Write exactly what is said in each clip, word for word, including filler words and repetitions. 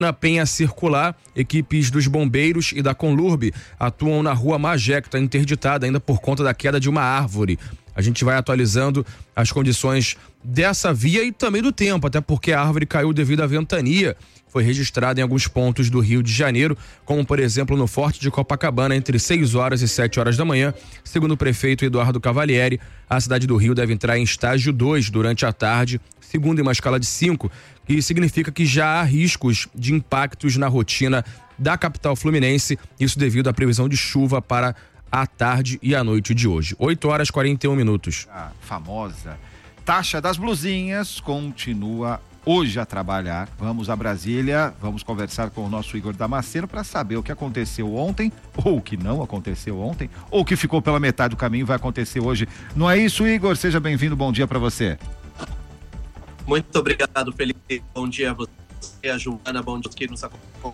Na Penha Circular, equipes dos bombeiros e da Conlurb atuam na rua Magé, que está interditada ainda por conta da queda de uma árvore. A gente vai atualizando as condições dessa via e também do tempo, até porque a árvore caiu devido à ventania. Foi registrada em alguns pontos do Rio de Janeiro, como por exemplo no Forte de Copacabana, entre seis horas e sete horas da manhã. Segundo o prefeito Eduardo Cavalieri, a cidade do Rio deve entrar em estágio dois durante a tarde, segundo em uma escala de cinco, que significa que já há riscos de impactos na rotina da capital fluminense, isso devido à previsão de chuva para a tarde e a noite de hoje. oito horas e quarenta e um minutos. A famosa taxa das blusinhas continua hoje a trabalhar. Vamos a Brasília, vamos conversar com o nosso Igor Damasceno para saber o que aconteceu ontem, ou o que não aconteceu ontem, ou o que ficou pela metade do caminho vai acontecer hoje. Não é isso, Igor? Seja bem-vindo, bom dia para você. Muito obrigado, Felipe. Bom dia a você, a Joana, bom dia que nos acompanhou.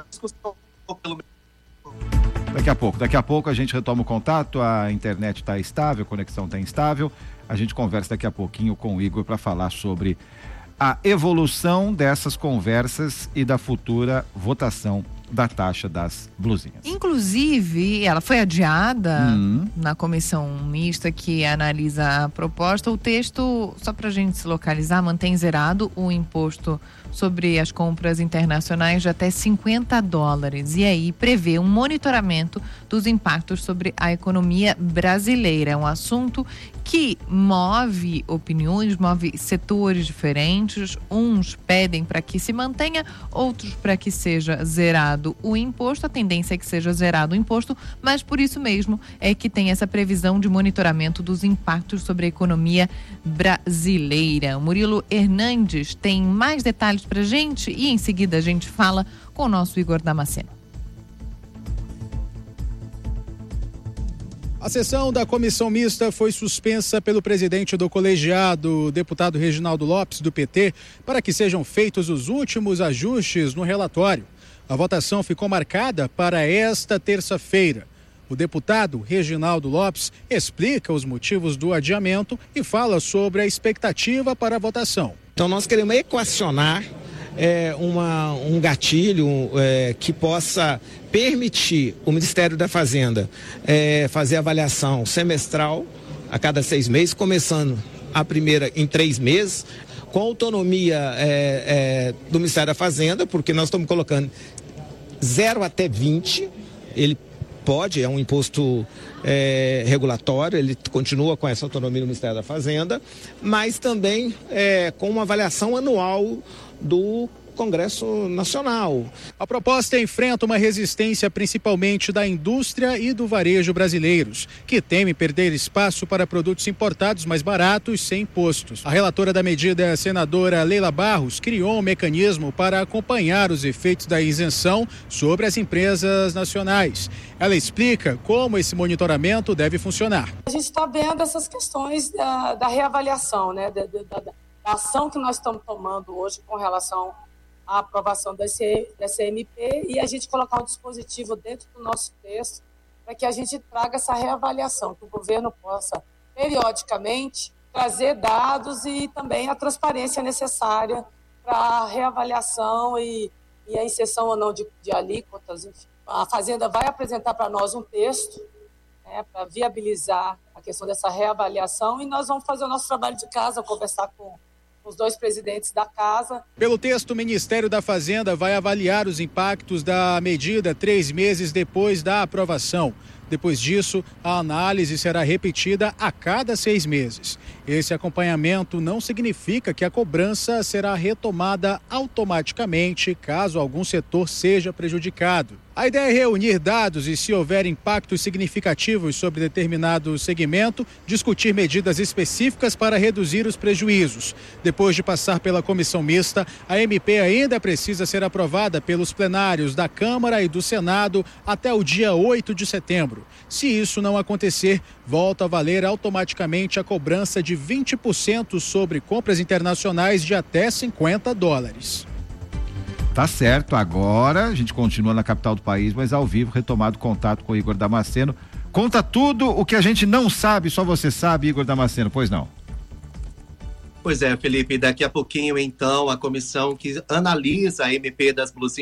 Daqui a pouco, daqui a pouco a gente retoma o contato, a internet está estável, a conexão está instável. A gente conversa daqui a pouquinho com o Igor para falar sobre a evolução dessas conversas e da futura votação da taxa das blusinhas. Inclusive, ela foi adiada hum. na comissão mista que analisa a proposta. O texto, só para a gente se localizar, mantém zerado o imposto sobre as compras internacionais de até cinquenta dólares. E aí prevê um monitoramento dos impactos sobre a economia brasileira. É um assunto que move opiniões, move setores diferentes. Uns pedem para que se mantenha, outros para que seja zerado o imposto. A tendência é que seja zerado o imposto, mas por isso mesmo é que tem essa previsão de monitoramento dos impactos sobre a economia brasileira. O Murilo Hernandes tem mais detalhes pra gente e em seguida a gente fala com o nosso Igor Damasceno. A sessão da comissão mista foi suspensa pelo presidente do colegiado, o deputado Reginaldo Lopes, do P T, para que sejam feitos os últimos ajustes no relatório. A votação ficou marcada para esta terça-feira. O deputado Reginaldo Lopes explica os motivos do adiamento e fala sobre a expectativa para a votação. Então nós queremos equacionar é, uma, um gatilho é, que possa permitir o Ministério da Fazenda é, fazer avaliação semestral a cada seis meses, começando a primeira em três meses, com autonomia é, é, do Ministério da Fazenda, porque nós estamos colocando zero até vinte, ele pode, é um imposto é, regulatório, ele continua com essa autonomia do Ministério da Fazenda, mas também é, com uma avaliação anual do Congresso Nacional. A proposta enfrenta uma resistência principalmente da indústria e do varejo brasileiros, que temem perder espaço para produtos importados mais baratos sem impostos. A relatora da medida, a senadora Leila Barros, criou um mecanismo para acompanhar os efeitos da isenção sobre as empresas nacionais. Ela explica como esse monitoramento deve funcionar. A gente está vendo essas questões da, da reavaliação, né, da, da, da ação que nós estamos tomando hoje com relação a aprovação da C M P e a gente colocar um dispositivo dentro do nosso texto para que a gente traga essa reavaliação, que o governo possa periodicamente trazer dados e também a transparência necessária para a reavaliação e, e a inserção ou não de, de alíquotas. Enfim. A Fazenda vai apresentar para nós um texto, né, para viabilizar a questão dessa reavaliação e nós vamos fazer o nosso trabalho de casa, conversar com os dois presidentes da casa. Pelo texto, o Ministério da Fazenda vai avaliar os impactos da medida três meses depois da aprovação. Depois disso, a análise será repetida a cada seis meses. Esse acompanhamento não significa que a cobrança será retomada automaticamente caso algum setor seja prejudicado. A ideia é reunir dados e, se houver impactos significativos sobre determinado segmento, discutir medidas específicas para reduzir os prejuízos. Depois de passar pela comissão mista, a M P ainda precisa ser aprovada pelos plenários da Câmara e do Senado até o dia oito de setembro. Se isso não acontecer, volta a valer automaticamente a cobrança de vinte por cento sobre compras internacionais de até cinquenta dólares. Tá certo, agora a gente continua na capital do país, mas ao vivo, retomado contato com o Igor Damasceno. Conta tudo o que a gente não sabe, só você sabe, Igor Damasceno, pois não? Pois é, Felipe, daqui a pouquinho, então, a comissão que analisa a M P das blusinhas